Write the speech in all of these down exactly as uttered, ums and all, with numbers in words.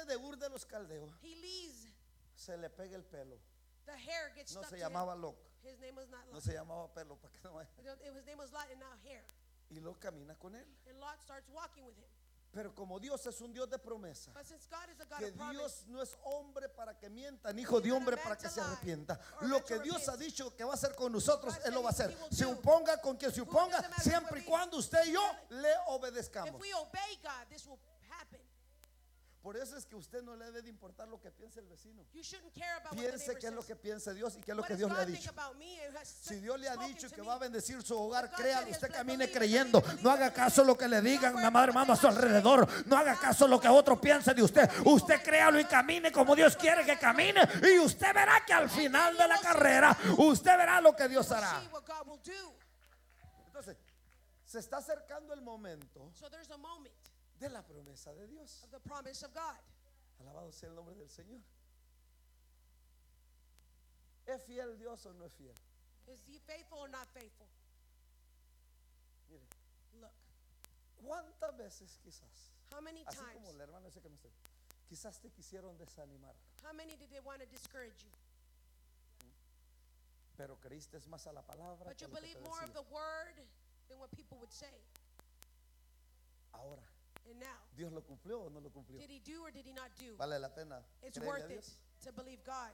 de Ur de los Caldeos, he leaves. se le pega el pelo. The hair gets No stuck se to llamaba him. Lot, His name was not no Lot. se llamaba pelo, para que no vaya. It- His name was Lot and now hair. Y Lot camina con él. And Lot starts walking with him. Pero como Dios es un Dios de promesa, But since God is a God que of promise, Dios no es hombre para que mienta, ni hijo de hombre para que se arrepienta. Lo que Dios ha dicho que va a hacer con nosotros, Él lo va a hacer. Se oponga con quien se oponga, siempre y cuando usted y yo le if obedezcamos. we obey God, this will happen. Por eso es que usted no le debe de importar lo que piense el vecino. You shouldn't care about what the Piense neighbor qué es lo says. que piensa Dios y qué es lo What que does Dios le ha God think dicho. about me? It has Si Dios le ha spoken dicho to que me. va a bendecir su hogar, God créalo, said usted he's camine believe, creyendo. believe, No haga believe, caso lo que le believe. digan, No mi madre, hermano, a su worry about alrededor. No haga caso lo que otro piense de usted. Usted créalo y camine como Dios quiere que camine. Y usted verá que al final de la carrera, usted verá lo que Dios We'll hará. see what God will do. Entonces, se está acercando el momento So there's a moment de la promesa de Dios. of the promise of God. Alabado sea el nombre del Señor. ¿Es fiel Dios o no es fiel? Is he faithful or not faithful? Mire, Look, ¿cuántas veces quizás, how many así times, como el hermano ese que me está, quizás te quisieron desanimar, how many did they want to discourage you? pero creíste más a la palabra But que you a lo que believe te more of decía? the word than what people would say. Ahora, And now, ¿Dios lo cumplió o no lo cumplió? did he do or did he not do? Vale la pena It's creerle a worth it Dios. to believe God.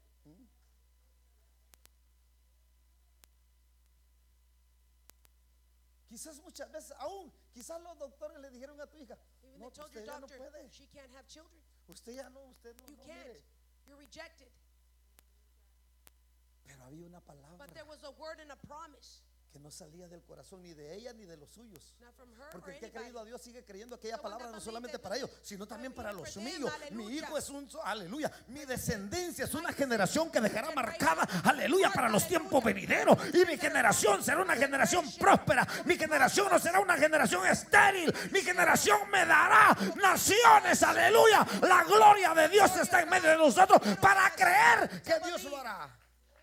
Quizás muchas veces, aún, quizás los doctores le dijeron a tu hija, Even no, they told usted your ya no doctor puede, she can't have children. usted ya no, usted no, You no, can't. mire. You're rejected. Pero había una palabra But there was a word and a promise, que no salía del corazón ni de ella ni de los suyos. not from her Porque or el que ha creído a anybody. Dios sigue creyendo aquella The one palabra that no believes solamente that para ellos, believes, sino but también para even los for them, míos. Mi aleluya. hijo es un, aleluya, mi descendencia es una generación que dejará marcada, aleluya, para los tiempos venideros. Y mi generación será una generación próspera. Mi generación no será una generación estéril. Mi generación me dará naciones, aleluya. La gloria de Dios está en medio de nosotros para creer que Dios lo hará.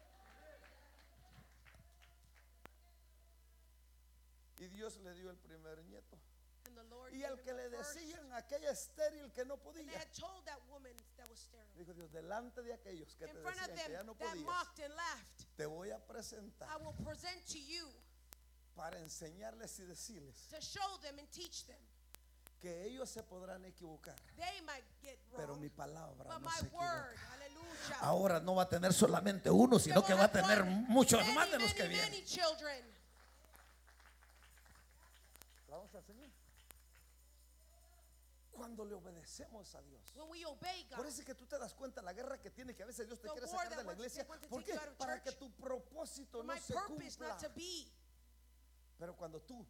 Y Dios le dio el primer nieto. And the Lord Y gave al him que the le first. decían aquella estéril que no And they podía, had told that woman that was sterile. dijo Dios, delante de aquellos que te In front of decían que ya them no that podías, mocked and laughed, te voy a presentar I will present to you para enseñarles y decirles to show them and teach them. que ellos se podrán equivocar, They might get pero wrong, mi palabra but no my se word, equivoca. hallelujah, Ahora no va a tener solamente uno, they sino will que va a have tener one, muchos many, más de los many, que many vienen. children. Vamos al Señor. Cuando le obedecemos a Dios. When we obey God, Por eso es que tú te das cuenta la guerra que tiene, que a veces Dios te The quiere war sacar de that la wants- iglesia. they want to ¿Por take qué? you out of Para church. que tu propósito for no my se purpose cumpla. not to be. Pero cuando tú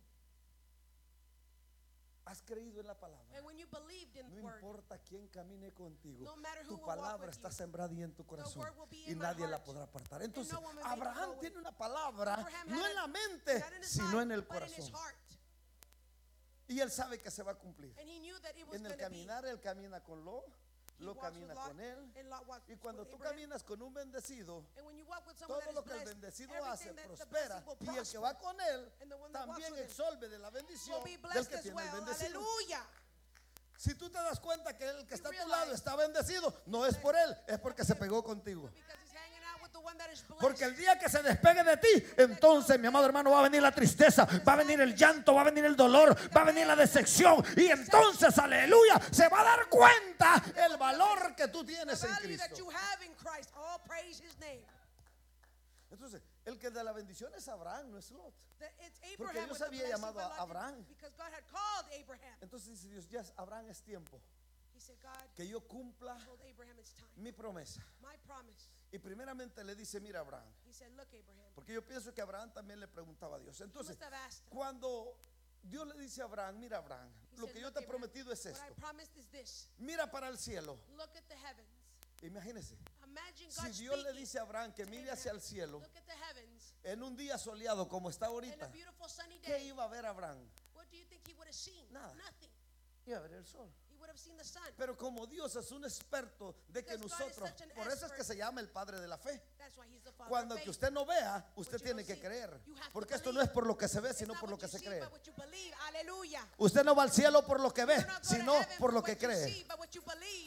has creído en la palabra, And when you believed in the no word, importa quién camine contigo, No matter who tu will walk palabra with está you. sembrada y en tu corazón word will be y in my nadie la heart. podrá apartar. Entonces, no one will make it Abraham go tiene away. una palabra Abraham no had en la it mente, not in his sino mind, en el but in his corazón. heart. Y él sabe que se va a cumplir. And he knew that it was En el going to be. caminar, él camina con Lot, He Lot walks camina with Lot, con él. and Lot walks Y cuando with tú Abraham. caminas con un bendecido, And when you walk with someone todo that lo is que el blessed, bendecido everything hace that the prospera. blessing will Y el que prosper. va con él And the one that walks también with him absorbe de la bendición will be del blessed que as tiene el well. bendecido. Hallelujah. Si tú te das cuenta que el que está a tu realize lado está bendecido, no es por él, es porque se pegó contigo. Because he's hanging out with the one that is blessed. Porque el día que se despegue de ti, entonces, mi amado hermano, va a venir la tristeza, va a venir el llanto, va a venir el dolor, va a venir la decepción. Y entonces, aleluya, se va a dar cuenta el valor que tú The tienes en value that Cristo. you have in Christ. All praise his name. Entonces, el que da la bendición es Abraham, no es Lot. That it's Porque Abraham Dios with the había blessing, llamado a but Lot didn't, Abraham. because God had called Abraham. Entonces dice Dios, ya Abraham es tiempo He said, God que yo cumpla told Abraham it's time. mi promesa. My promise. Y primeramente le dice, mira Abraham, He said, look, Abraham. porque yo pienso que Abraham también le preguntaba a Dios. He Entonces, must have asked him. cuando Dios le dice a Abraham, mira Abraham, He lo said, que yo "Look, te he Abraham, prometido es what I esto. promised is this. Mira para el cielo. Look at the heavens. Imagínese, Imagine si God Dios le speaking dice a Abraham que to mire Abraham, hacia el cielo look at the heavens en un día soleado como está in a ahorita, beautiful sunny ¿qué day. iba a ver Abraham? What do you think he would have seen? Nada. Nothing. Iba a ver el sol. He would have seen the sun. Pero como Dios es un experto de que Because God is nosotros, such an por eso es que expert. se llama el Padre de la fe. That's why he's the father Cuando of que faith. usted no vea, usted What you tiene don't que see, creer. you have to Porque esto no believe. es por lo que se ve, It's sino not por lo what que you se see, cree. but what you believe. Hallelujah. Usted no va al cielo por lo que ve, You're not going to sino heaven por for lo que what you cree. see, but what you believe.